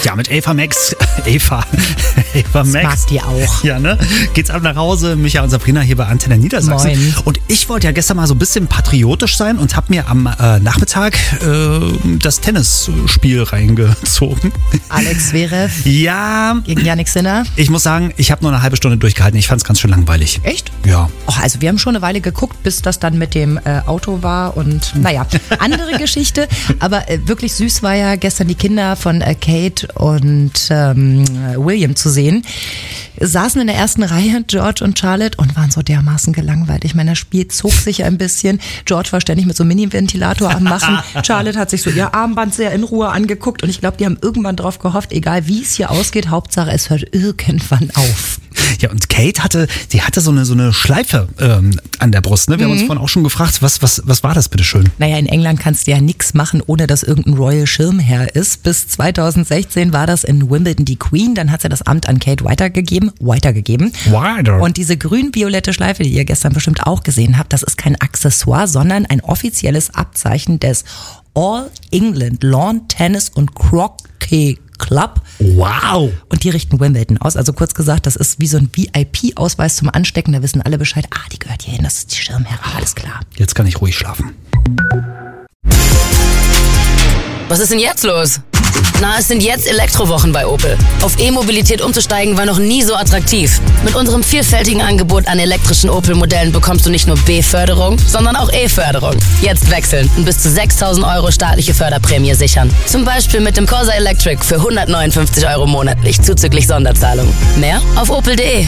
Ja, mit Eva Max. Eva Max. Das mag die auch. Ja, ne? Geht's ab nach Hause. Micha und Sabrina hier bei Antenne Niedersachsen. Moin. Und ich wollte ja gestern mal so ein bisschen patriotisch sein und habe mir am Nachmittag das Tennisspiel reingezogen. Alex Zverev Ja. gegen Jannik Sinner. Ich muss sagen, ich habe nur eine halbe Stunde durchgehalten. Ich fand es ganz schön langweilig. Echt? Ja. Oh, also wir haben schon eine Weile geguckt, bis das dann mit dem Auto war und naja, andere Geschichte. Aber wirklich süß war ja gestern die Kinder von Kate und William zu sehen. Saßen in der ersten Reihe, George und Charlotte, und waren so dermaßen gelangweilt. Ich meine, das Spiel zog sich ein bisschen. George war ständig mit so einem Mini-Ventilator am Machen. Charlotte hat sich so ihr Armband sehr in Ruhe angeguckt und ich glaube, die haben irgendwann drauf gehofft, egal wie es hier ausgeht, Hauptsache es hört irgendwann auf. Ja, und Kate hatte so eine Schleife an der Brust. Ne? Wir haben uns vorhin auch schon gefragt, was war das bitte schön? Naja, in England kannst du ja nichts machen, ohne dass irgendein Royal Schirmherr ist. Bis 2016 war das in Wimbledon die Queen, dann hat sie das Amt an Kate weitergegeben. Wider. Und diese grün-violette Schleife, die ihr gestern bestimmt auch gesehen habt, das ist kein Accessoire, sondern ein offizielles Abzeichen des All England Lawn Tennis und Croquet Club. Wow. Und die richten Wimbledon aus. Also kurz gesagt, das ist wie so ein VIP-Ausweis zum Anstecken. Da wissen alle Bescheid. Ah, die gehört hier hin, das ist die Schirmherrin, alles klar. Jetzt kann ich ruhig schlafen. Was ist denn jetzt los? Na, es sind jetzt Elektrowochen bei Opel. Auf E-Mobilität umzusteigen war noch nie so attraktiv. Mit unserem vielfältigen Angebot an elektrischen Opel-Modellen bekommst du nicht nur B-Förderung, sondern auch E-Förderung. Jetzt wechseln und bis zu 6.000 € staatliche Förderprämie sichern. Zum Beispiel mit dem Corsa Electric für 159 € monatlich, zuzüglich Sonderzahlung. Mehr auf opel.de.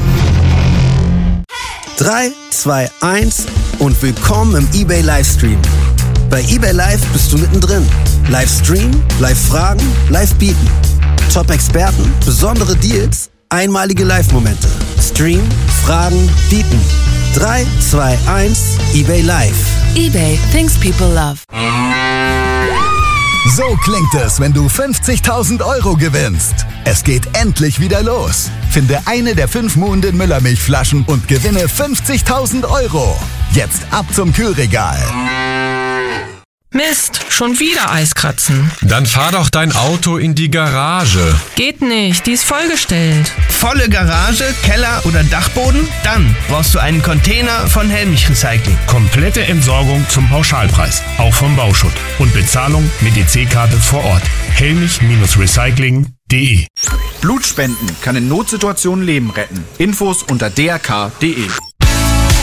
3, 2, 1 und willkommen im eBay Livestream. Bei eBay Live bist du mittendrin. Livestream, Live-Fragen, Live-Bieten. Top-Experten, besondere Deals, einmalige Live-Momente. Stream, Fragen, Bieten. 3, 2, 1, eBay Live. eBay, things people love. So klingt es, wenn du 50.000 € gewinnst. Es geht endlich wieder los. Finde eine der 5 Muhnden Müllermilchflaschen und gewinne 50.000 €. Jetzt ab zum Kühlregal. Mist, schon wieder Eiskratzen. Dann fahr doch dein Auto in die Garage. Geht nicht, die ist vollgestellt. Volle Garage, Keller oder Dachboden? Dann brauchst du einen Container von Helmich Recycling. Komplette Entsorgung zum Pauschalpreis, auch vom Bauschutt. Und Bezahlung mit EC-Karte vor Ort. Helmich-Recycling.de. Blutspenden kann in Notsituationen Leben retten. Infos unter drk.de.